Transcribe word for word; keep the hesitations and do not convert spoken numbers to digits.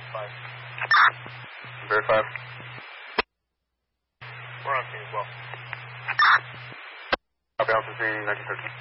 five. Verify. We're on scene as well. Copy, Alpha three, nineteen thirteen.